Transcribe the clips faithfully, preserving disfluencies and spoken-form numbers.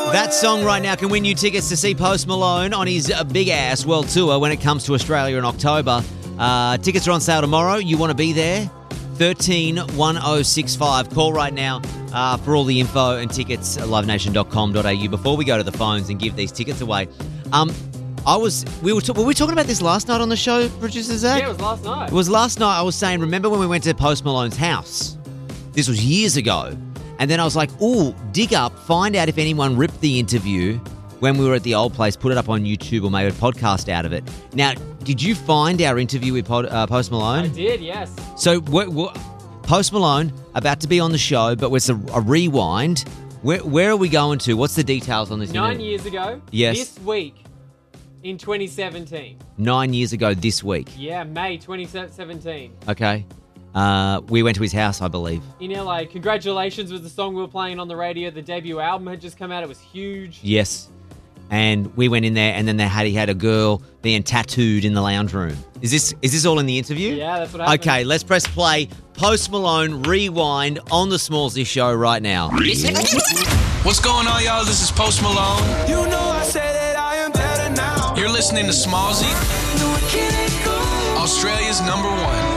That song right now can win you tickets to see Post Malone on his big ass world tour when it comes to Australia in October. Uh, tickets are on sale tomorrow. You want to be there? thirteen one oh six five. Call right now uh, for all the info and tickets at live nation dot com dot a u before we go to the phones and give these tickets away. Um, I was we were, t- were we talking about this last night on the show, producer Zach? Yeah, it was last night. It was last night. I was saying, remember when we went to Post Malone's house? This was years ago. And then I was like, ooh, dig up, find out if anyone ripped the interview when we were at the old place, put it up on YouTube or made a podcast out of it. Now, did you find our interview with Pod, uh, Post Malone? I did, yes. So, what, what, Post Malone, about to be on the show, but with a, a rewind. Where, where are we going to? What's the details on this Nine interview? years ago, Yes. this week, in twenty seventeen. Nine years ago this week. Yeah, May twenty seventeen. Okay. Uh, we went to his house, I believe. In L A. Congratulations was the song we were playing on the radio. The debut album had just come out. It was huge. Yes. And we went in there, and then they had he had a girl being tattooed in the lounge room. Is this is this all in the interview? Yeah, that's what happened. Okay, let's press play. Post Malone rewind on the Smallsy Show right now. What's going on, y'all? This is Post Malone. You know I say that I am better now. You're listening to Smallsy, Australia's number one.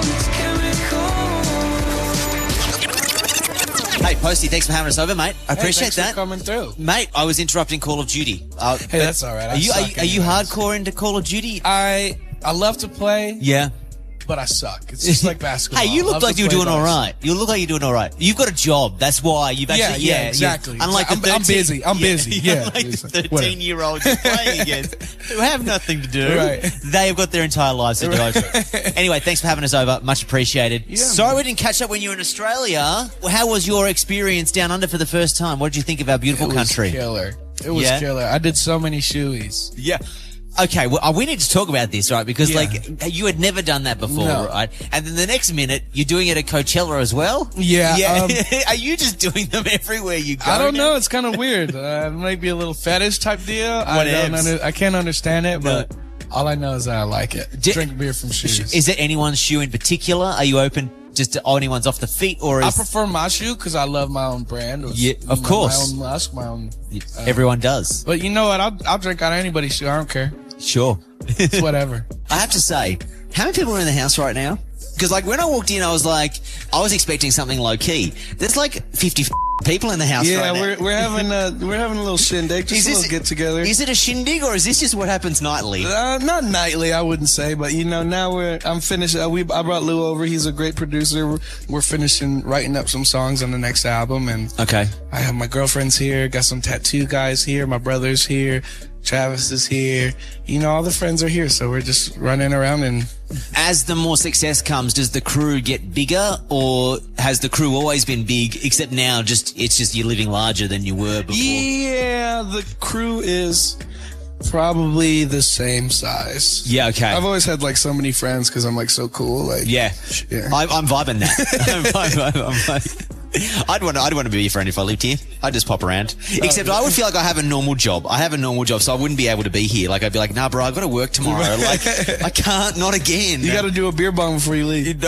Hey, Posty, thanks for having us over, mate. I Hey, appreciate thanks that. for coming through. Mate, I was interrupting Call of Duty. Uh, Hey, that's all right. I Are you, are, suck you- are you anyways. hardcore into Call of Duty? I I love to play, Yeah. but I suck. It's just like basketball. Hey, you I look love like to you were play, doing but I all suck. right. You look like you're doing all right. You've got a job. That's why you've Yeah, actually... yeah, Yeah, exactly. You, unlike I'm- the I'm thirteen busy. I'm busy. Yeah. Unlike the Whatever. thirteen-year-olds you're playing against who have nothing to do. Right. They have got their entire lives to devote to. Anyway, thanks for having us over. Much appreciated. Yeah, Sorry man. we didn't catch up when you were in Australia. How was your experience down under for the first time? What did you think of our beautiful It was country? killer. It was Yeah? killer. I did so many shoeys. Yeah. Okay, well, uh, we need to talk about this, right? Because, Yeah. like, you had never done that before, No. right? And then the next minute, you're doing it at Coachella as well? Yeah, Yeah. um, Are you just doing them everywhere you go? I don't now? know. It's kind of weird. Uh, it might be a little fetish type deal. I don't Whatevs. under, I can't understand it, No. but all I know is that I like it. Di- Drink beer from shoes. Is there anyone's shoe in particular? Are you open just to anyone's off the feet, or I is prefer my shoe because I love my own brand. It's, Yeah, of you know, course. My own musk, my own. everyone does? But you know what? I'll, I'll drink out of anybody's shoe. I don't care. Sure. It's whatever. I have to say, how many people are in the house right now? Because, like, when I walked in, I was like, I was expecting something low key. There's like fifty people in the house Yeah, right now. we're we're having a we're having a little shindig, just Is a this- little get together. Is it a shindig, or is this just what happens nightly? Uh, not nightly, I wouldn't say, but you know, now we're I'm finished. Uh, we I brought Lou over. He's a great producer. We're, we're finishing writing up some songs on the next album, and Okay. I have my girlfriend's here. Got some tattoo guys here. My brother's here. Travis is here. You know, all the friends are here, so we're just running around and. As the more success comes, does the crew get bigger, or has the crew always been big, except now just it's just you're living larger than you were before? Yeah, the crew is probably the same size. Yeah, okay. I've always had like so many friends because I'm like so cool. Like Yeah, Yeah. I, I'm vibing that. I'm, I'm, I'm, I'm, I'd want to, I'd want to be your friend if I lived here. I'd just pop around. Except I would feel like I have a normal job. I have a normal job, so I wouldn't be able to be here. Like I'd be like, nah, bro, I've got to work tomorrow. Like I can't, not again. You got to do a beer bong before you leave.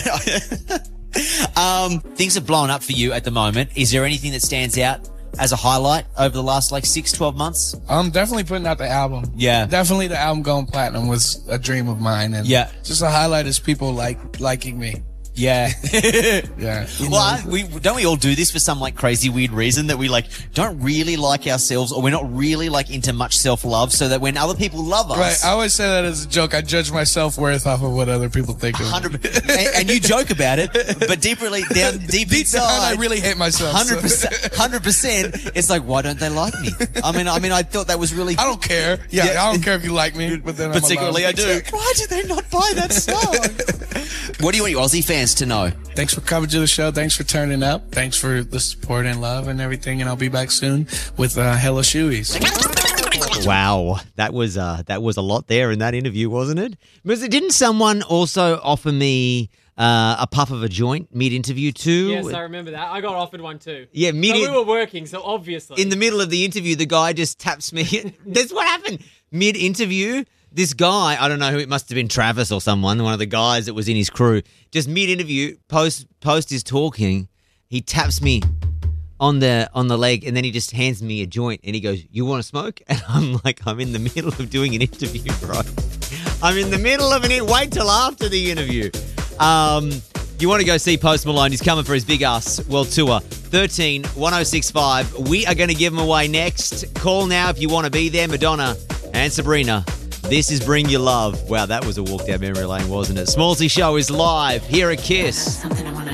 um, things have blown up for you at the moment. Is there anything that stands out as a highlight over the last like six, twelve months? I'm definitely putting out the album. Yeah. Definitely the album going platinum was a dream of mine. And Yeah. just a highlight is people like liking me. Yeah. Yeah. You Well, I, know, we don't we all do this for some like crazy weird reason that we like don't really like ourselves, or we're not really like into much self love, so that when other people love us, right. I always say that as a joke. I judge my self-worth off of what other people think of me. hundred and, and you joke about it, but deeply down deep, Deep down, inside, I really hate myself. so- hundred percent, hundred percent. It's like, why don't they like me? I mean, I mean, I thought that was really. I don't care. Yeah, Yeah. I don't care if you like me, but then But I'm secretly, I allowed. do. Why did they not buy that song? What do you want your Aussie fans to know? Thanks for coming to the show. Thanks for turning up. Thanks for the support and love and everything. And I'll be back soon with uh, Hella Shoeies. Wow, that was uh, that was a lot there in that interview, wasn't it? Was it? Didn't someone also offer me uh, a puff of a joint mid-interview too? Yes, I remember that. I got offered one too. Yeah, But mid- we were working, so obviously. in the middle of the interview, the guy just taps me. That's what happened. Mid-interview, this guy, I don't know who, it must have been Travis or someone, one of the guys that was in his crew, just mid-interview, post, post is talking, he taps me on the on the leg, and then he just hands me a joint, and he goes, "You want to smoke?" And I'm like, "I'm in the middle of doing an interview, bro. I'm in the middle of an interview. Wait till after the interview." Um, you want to go see Post Malone? He's coming for his Big Ass World Tour. thirteen one oh six five. We are going to give him away next. Call now if you want to be there. Madonna and Sabrina. This is Bring Your Love. Wow, that was a walk down memory lane, wasn't it? Smallsy Show is live here at Kiss. Something I want to